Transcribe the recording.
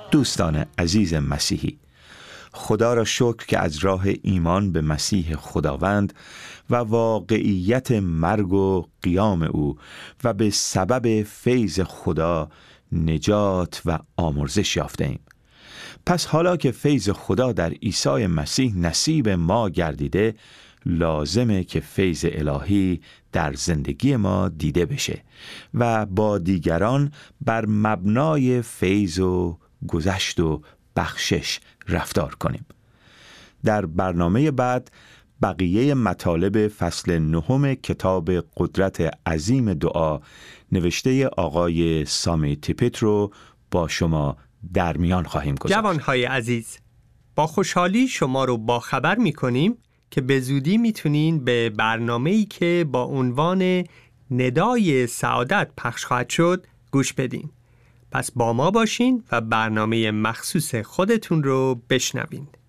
دوستان عزیز مسیحی، خدا را شکر که از راه ایمان به مسیح خداوند و واقعیت مرگ و قیام او و به سبب فیض خدا نجات و آمرزش یافته ایم. پس حالا که فیض خدا در عیسی مسیح نصیب ما گردیده، لازمه که فیض الهی در زندگی ما دیده بشه و با دیگران بر مبنای فیض و گذشت و بخشش رفتار کنیم. در برنامه بعد بقیه مطالب فصل 9 کتاب قدرت عظیم دعا نوشته آقای سامی تیپت رو با شما در میان خواهیم گذاشت. جوانهای عزیز، با خوشحالی شما رو با خبر می‌کنیم که به زودی میتونین به برنامه‌ای که با عنوان ندای سعادت پخش خواهد شد گوش بدین. پس با ما باشین و برنامه مخصوص خودتون رو بشنوین.